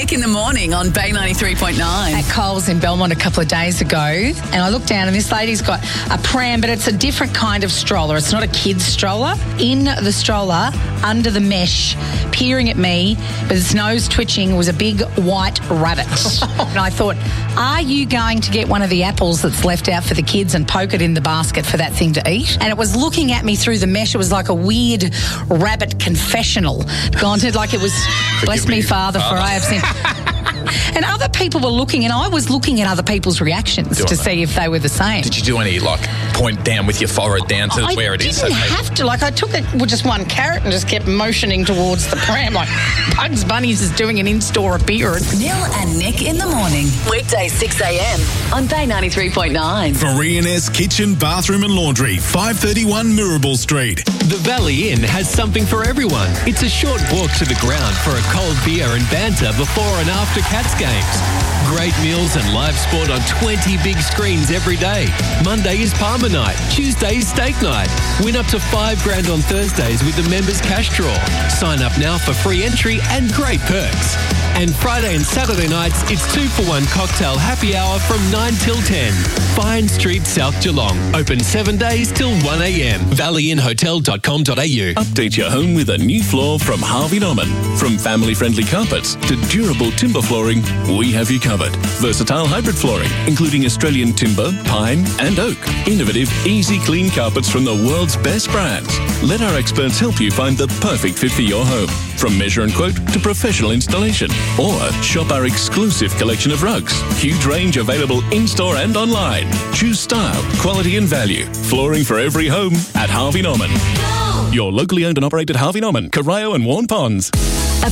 Nick in the morning on Bay 93.9. At Coles in Belmont a couple of days ago, and I looked down and this lady's got a pram, but it's a different kind of stroller. It's not a kid's stroller. In the stroller, under the mesh, peering at me with its nose twitching, was a big white rabbit. And I thought, are you going to get one of the apples that's left out for the kids and poke it in the basket for that thing to eat? And it was looking at me through the mesh. It was like a weird rabbit confessional. Gone to, like it was, bless me, Father, for I have sinned. And other people were looking, and I was looking at other people's reactions to see if they were the same. Did you do any, point down with your forehead down to where it is? I didn't have to. I took it with just one carrot and just kept motioning towards the pram like Bugs Bunny's is doing an in-store appearance. Neil and Nick in the morning. Weekdays 6 a.m. on Bay 93.9. Varian's Kitchen, Bathroom and Laundry, 531 Mirabel Street. The Valley Inn has something for everyone. It's a short walk to the ground for a cold beer and banter before and after Cats games. Great meals and live sport on 20 big screens every day. Monday is Palmer night. Tuesday is steak night. Win up to $5,000 on Thursdays with the members cash draw. Sign up now for free entry and great perks. And Friday and Saturday nights, it's 2-for-1 cocktail happy hour from 9 till 10. Fine Street, South Geelong. Open 7 days till 1 a.m. valleyinhotel.com.au. Update your home with a new floor from Harvey Norman. From family-friendly carpets to durable timber flooring, we have you covered. Versatile hybrid flooring, including Australian timber, pine and oak. Innovative, easy clean carpets from the world's best brands. Let our experts help you find the perfect fit for your home. From measure and quote to professional installation. Or shop our exclusive collection of rugs. Huge range available in-store and online. Choose style, quality and value. Flooring for every home at Harvey Norman. Your locally owned and operated Harvey Norman, Corio and Warren Ponds.